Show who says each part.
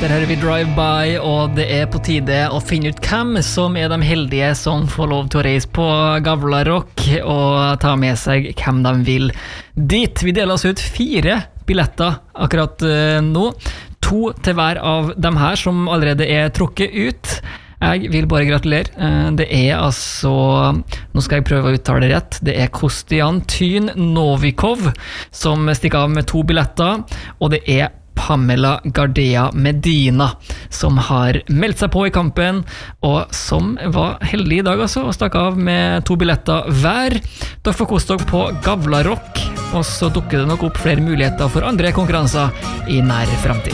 Speaker 1: minutter her vi drive by, og det på tide å finne ut hvem som de heldige som får lov til å reise på Gavlarock og ta med seg hvem de vil dit. Vi deler oss ut 4 billetter akkurat nå. 2 til hver av dem her som allerede trukket ut. Jeg vil bare gratulere. Det altså, nå skal jeg prøve å uttale det rett, det Kostian Tyn Novikov som stikker av med 2 billetter, og det Pamela Gardea Medina som har meldt seg på i kampen, og som var heldig i dag altså, og stakk av med 2 billetter hver. Da får kost dere på Gavlarock, og så dukker det nok opp flere muligheter for andre konkurranser i nær fremtid.